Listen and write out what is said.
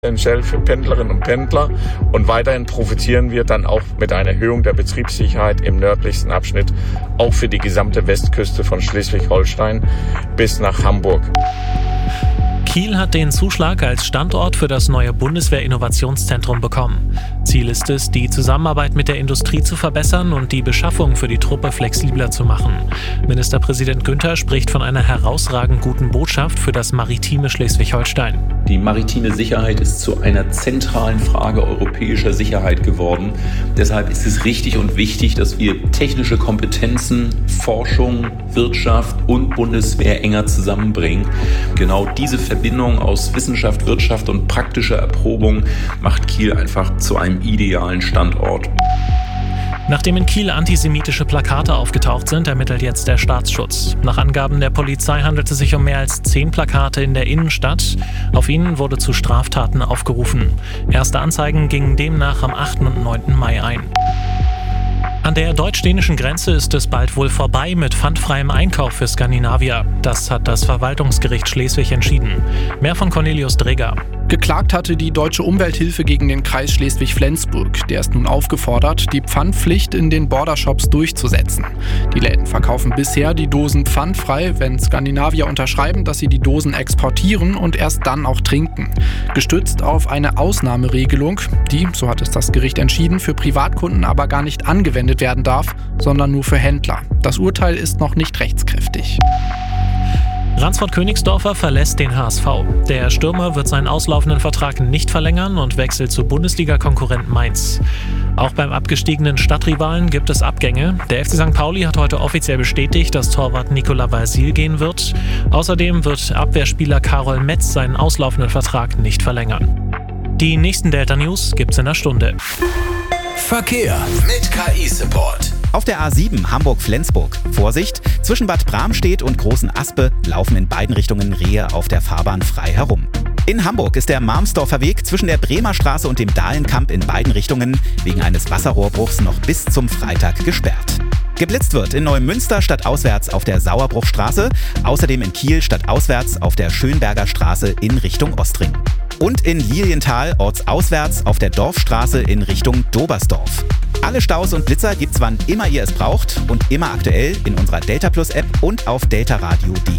essentiell für Pendlerinnen und Pendler und weiterhin profitieren wir dann auch mit einer Erhöhung der Betriebssicherheit im nördlichsten Abschnitt auch für die gesamte Westküste von Schleswig-Holstein bis nach Hamburg. Kiel hat den Zuschlag als Standort für das neue Bundeswehr-Innovationszentrum bekommen. Ziel ist es, die Zusammenarbeit mit der Industrie zu verbessern und die Beschaffung für die Truppe flexibler zu machen. Ministerpräsident Günther spricht von einer herausragend guten Botschaft für das maritime Schleswig-Holstein. Die maritime Sicherheit ist zu einer zentralen Frage europäischer Sicherheit geworden. Deshalb ist es richtig und wichtig, dass wir technische Kompetenzen, Forschung, Wirtschaft und Bundeswehr enger zusammenbringen. Genau diese Verbindung aus Wissenschaft, Wirtschaft und praktischer Erprobung macht Kiel einfach zu einem idealen Standort. Nachdem in Kiel antisemitische Plakate aufgetaucht sind, ermittelt jetzt der Staatsschutz. Nach Angaben der Polizei handelt es sich um mehr als 10 Plakate in der Innenstadt. Auf ihnen wurde zu Straftaten aufgerufen. Erste Anzeigen gingen demnach am 8. und 9. Mai ein. An der deutsch-dänischen Grenze ist es bald wohl vorbei mit pfandfreiem Einkauf für Skandinavier. Das hat das Verwaltungsgericht Schleswig entschieden. Mehr von Cornelius Dreger. Geklagt hatte die Deutsche Umwelthilfe gegen den Kreis Schleswig-Flensburg. Der ist nun aufgefordert, die Pfandpflicht in den Bordershops durchzusetzen. Die Läden verkaufen bisher die Dosen pfandfrei, wenn Skandinavier unterschreiben, dass sie die Dosen exportieren und erst dann auch trinken. Gestützt auf eine Ausnahmeregelung, die, so hat es das Gericht entschieden, für Privatkunden aber gar nicht angewendet werden darf, sondern nur für Händler. Das Urteil ist noch nicht rechtskräftig. Ransford-Königsdorfer verlässt den HSV. Der Stürmer wird seinen auslaufenden Vertrag nicht verlängern und wechselt zu Bundesliga-Konkurrent Mainz. Auch beim abgestiegenen Stadtrivalen gibt es Abgänge. Der FC St. Pauli hat heute offiziell bestätigt, dass Torwart Nicolas Vasil gehen wird. Außerdem wird Abwehrspieler Karol Metz seinen auslaufenden Vertrag nicht verlängern. Die nächsten Delta-News gibt's in einer Stunde. Verkehr mit KI-Support. Auf der A7 Hamburg-Flensburg. Vorsicht, zwischen Bad Bramstedt und Großen Aspe laufen in beiden Richtungen Rehe auf der Fahrbahn frei herum. In Hamburg ist der Marmsdorfer Weg zwischen der Bremer Straße und dem Dahlenkamp in beiden Richtungen wegen eines Wasserrohrbruchs noch bis zum Freitag gesperrt. Geblitzt wird in Neumünster stadtauswärts auf der Sauerbruchstraße, außerdem in Kiel stadtauswärts auf der Schönberger Straße in Richtung Ostring. Und in Lilienthal ortsauswärts auf der Dorfstraße in Richtung Dobersdorf. Alle Staus und Blitzer gibt's wann immer ihr es braucht und immer aktuell in unserer Delta Plus App und auf deltaradio.de.